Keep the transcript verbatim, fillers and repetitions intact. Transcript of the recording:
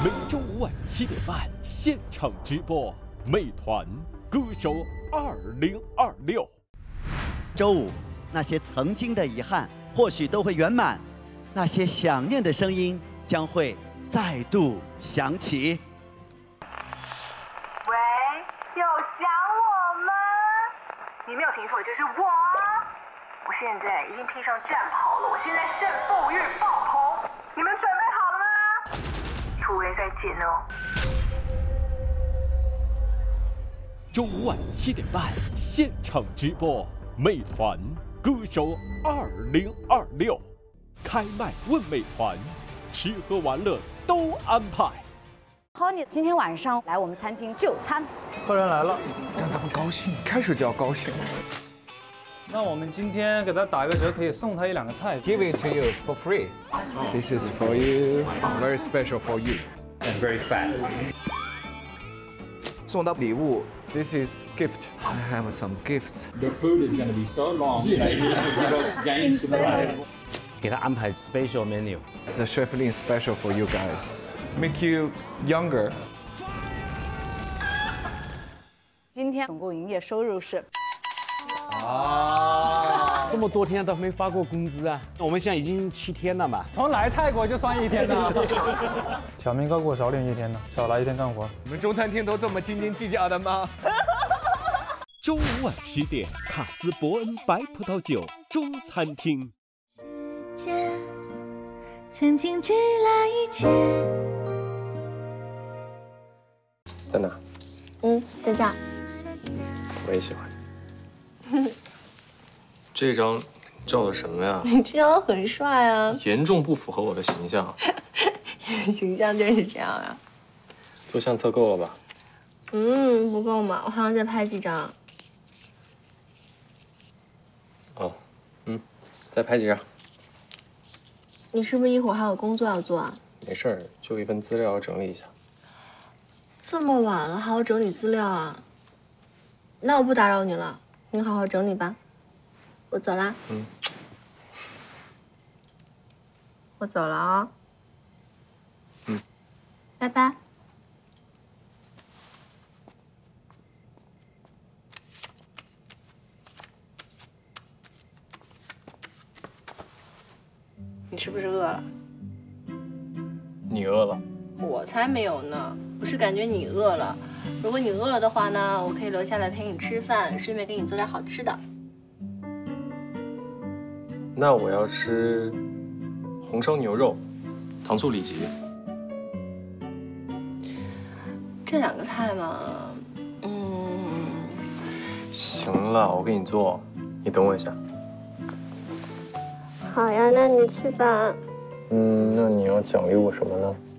每周五晚七点半现场直播，美团歌手二零二六。 周五，那些曾经的遗憾或许都会圆满，那些想念的声音将会再度响起。 喂，有想我吗？你没有听错，就是我。我现在已经披上战袍了，我现在胜负欲爆棚，你们准备好了吗？突围再见哦。 周五晚七点半现场直播，美团歌手二零二六，开麦问美团，吃喝玩乐都安排。 Honey 今天晚上来我们餐厅就餐， 客人来了，让他们高兴，开始就要高兴。 那我们今天给他打一个折，可以送他一两个菜。 Give it to you for free. This is for you. Very special for you. And very fat. 送到礼物。This is gift. I have some gifts. The food is going to be so long. Yeah, you just give us games to play. 给他安排 special menu. The chef Lin special for you guys. Make you younger. 今天总共营业收入是。 啊，这么多天都没发过工资啊！我们现在已经七天了嘛。 从来泰国就算一天呢。小明高过少领一天呢，少来一天干活。 你们中餐厅都这么斤斤计较的吗？ 周五晚十点，卡斯伯恩白葡萄酒中餐厅。 时间曾经治疗一切。 在哪？ 嗯，在这儿。 我也喜欢。这张照的什么呀？ 你这张很帅啊， 严重不符合我的形象。 形象就是这样啊。 做相册够了吧？ 嗯，不够嘛，我还要再拍几张。 哦，嗯，再拍几张。 你是不是一会儿还有工作要做啊？ 没事儿，就一份资料要整理一下。 这么晚了还要整理资料啊？那我不打扰你了，你好好整理吧。我走啦。 嗯。 我走了啊。 嗯。 拜拜。你是不是饿了？ 你饿了？ 我才没有呢，我是感觉你饿了。如果你饿了的话呢，我可以留下来陪你吃饭，顺便给你做点好吃的。 那我要吃红烧牛肉、糖醋里脊。 这两个菜嘛，嗯， 行了，我给你做，你等我一下。 好呀，那你去吧。 嗯，那你要奖励我什么呢？